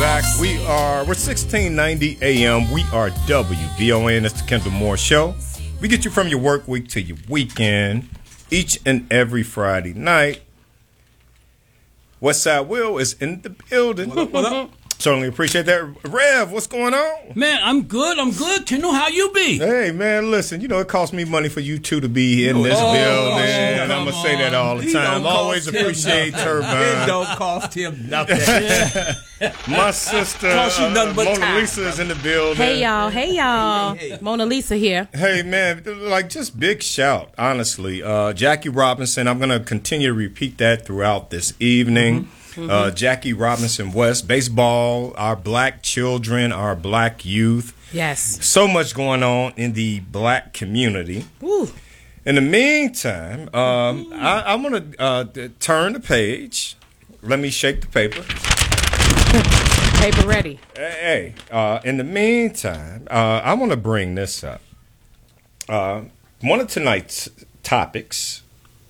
back. We're 1690 AM. We are WVON. It's the Kendall Moore Show. We get you from your work week to your weekend each and every Friday night. Westside Will is in the building. What up? Certainly appreciate that. Rev, what's going on? Man, I'm good. Kendall, how you be? Hey, man, listen, it costs me money for you two to be in this building. And I'm going to say that all the time. Always appreciate Turbine. It don't cost him nothing. My sister, Mona Lisa, is in the building. Hey, y'all. Hey. Mona Lisa here. Hey, man, just big shout, honestly. Jackie Robinson, I'm going to continue to repeat that throughout this evening. Jackie Robinson West, baseball, our black children, our black youth. Yes. So much going on in the black community. Woo. In the meantime, I'm going to turn the page. Let me shake the paper. Paper ready. Hey, in the meantime, I want to bring this up. One of tonight's topics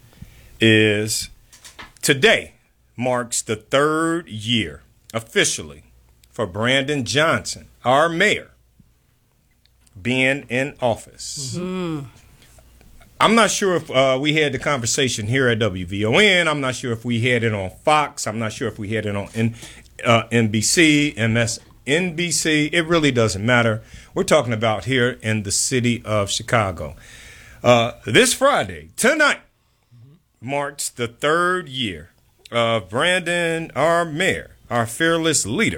is today marks the third year officially for Brandon Johnson, our mayor, being in office. Mm-hmm. I'm not sure if we had the conversation here at WVON. I'm not sure if we had it on Fox. I'm not sure if we had it on NBC, MSNBC. It really doesn't matter. We're talking about here in the city of Chicago. This Friday, tonight, marks the third year of Brandon, our mayor, our fearless leader,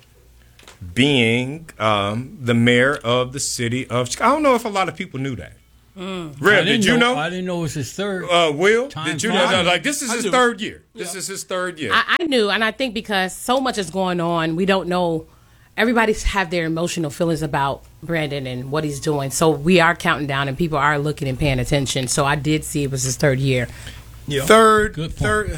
being the mayor of the city of Chicago. I don't know if a lot of people knew that. Rev, did you know? I didn't know it was his third. Will, did you know? This is his third year. This is his third year. I knew, and I think because so much is going on, we don't know. Everybody's have their emotional feelings about Brandon and what he's doing. So we are counting down, and people are looking and paying attention. So I did see it was his third year. Yeah. Third year.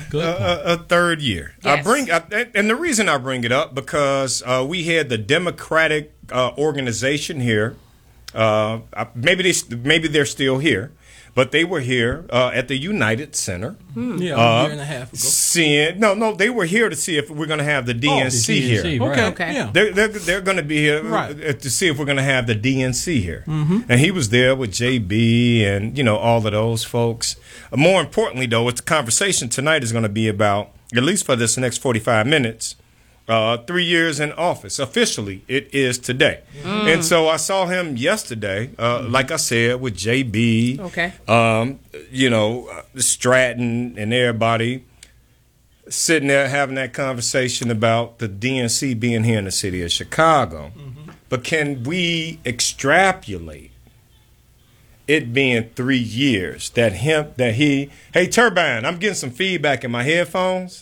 Yes. And the reason I bring it up because we had the Democratic organization here. Maybe they're still here, but they were here at the United Center. A year and a half ago. They were here to see if we're going to have the DNC here. Right. Okay. Yeah. They're going to be here to see if we're going to have the DNC here. Mm-hmm. And he was there with JB and, all of those folks. More importantly, though, what the conversation tonight is going to be about, at least for this next 45 minutes, 3 years in office. Officially, it is today. And so I saw him yesterday, like I said, with JB, Stratton and everybody sitting there having that conversation about the DNC being here in the city of Chicago. Mm-hmm. But can we extrapolate it being 3 years hey, Turbine, I'm getting some feedback in my headphones.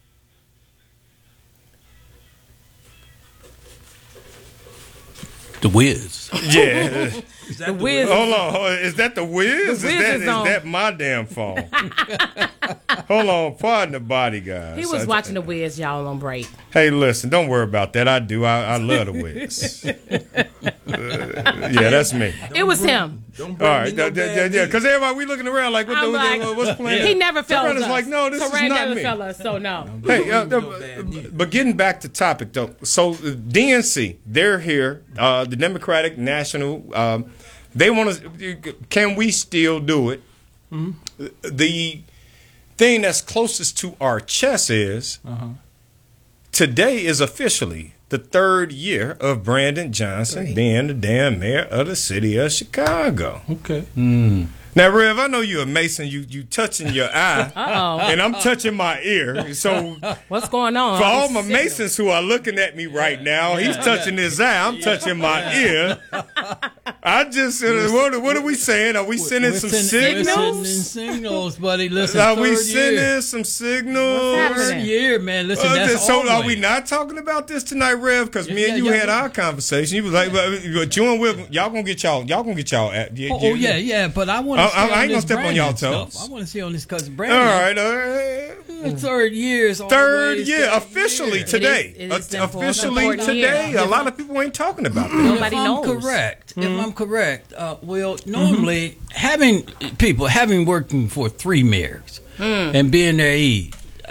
The Wiz. Yeah. The Wiz. Hold on. Is that the Wiz? The Wiz is on. Is that my damn phone? Hold on. Pardon the body, guys. He was watching the Wiz, y'all, on break. Hey, listen. Don't worry about that. I do. I love the Wiz. Yeah, that's me. It was him. All right. Yeah. Because everybody, we looking around like, what's playing? He never fell us. Like, no, this is not never me. fell us, so no. Hey, but getting back to topic, though. So, DNC, they're here. The Democratic National, they want to. Can we still do it? Mm-hmm. The thing that's closest to our chest is today is officially the third year of Brandon Johnson being the damn mayor of the city of Chicago. Okay. Now, Rev, I know you're a Mason. You touching your eye, and I'm touching my ear. So what's going on? For all my Masons who are looking at me right now, he's touching his eye. I'm touching my ear. I just what are we saying? Are we sending some signals? We're sending signals, buddy. Listen, are we sending some signals? What's third year, man. Listen, that's so always. are we not talking about this tonight, Rev? Because me and you had our conversation. You was like, but you and Will, y'all gonna get y'all. Yeah. But I want. I ain't gonna step on y'all toes. I want to see on this because Brandon. All right. Third year. Third year officially today. It is Officially today. A lot of people ain't talking about that. Nobody knows. If I'm correct, well, normally having working for three mayors and being their aide,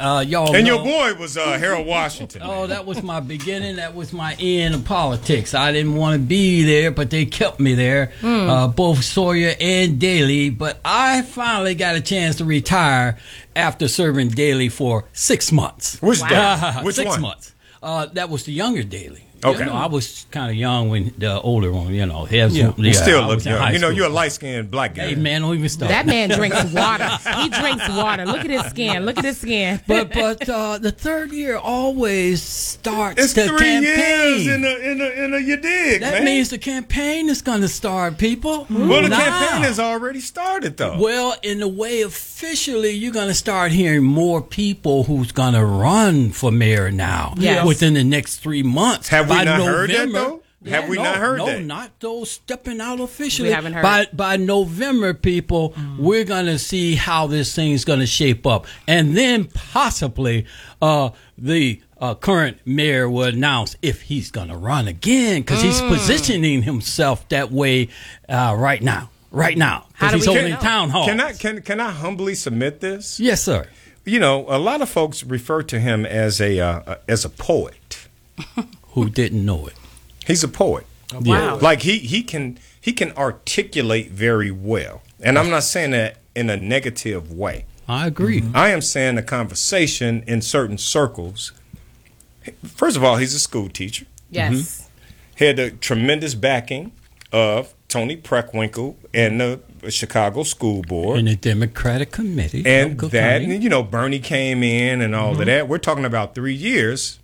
y'all And know, your boy was Harold Washington. Oh, that was my beginning. That was my end of politics. I didn't want to be there, but they kept me there, both Sawyer and Daley. But I finally got a chance to retire after serving Daley for 6 months. Which Daley? Which 6 one? months. That was the younger Daley. Okay. I was kind of young when the older one, you still I look was in young. high You know, school. you're a light-skinned black guy. Hey, man, don't even start. That man drinks water. He drinks water. Look at his skin. Look at his skin. But the third year always starts It's the 3 campaign. years in a you dig, That man. means the campaign is going to start, people. Well, the Now. campaign has already started, though. Well, in the way officially, you're going to start hearing more people who's going to run for mayor now. Yes. Within the next 3 months. Have we By not heard that, November- though? Have we not heard that? No, not those stepping out officially. We haven't heard. By November, people, we're going to see how this thing's going to shape up. And then possibly the current mayor will announce if he's going to run again because he's positioning himself that way right now. Right now. How do Because he's we holding know? town halls. Can I humbly submit this? Yes, sir. You know, a lot of folks refer to him as a poet. Who didn't know it? He's a poet. Wow. Like he can articulate very well. And I'm not saying that in a negative way. I agree. I am saying the conversation in certain circles. First of all, he's a school teacher. Yes. Had the tremendous backing of Tony Preckwinkle and the Chicago School Board. In the Democratic Committee. And Local that, County. you know, Bernie came in and all of that. We're talking about 3 years.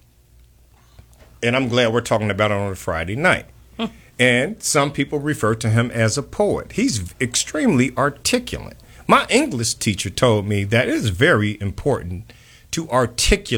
And I'm glad we're talking about it on a Friday night. And some people refer to him as a poet. He's extremely articulate. My English teacher told me that it is very important to articulate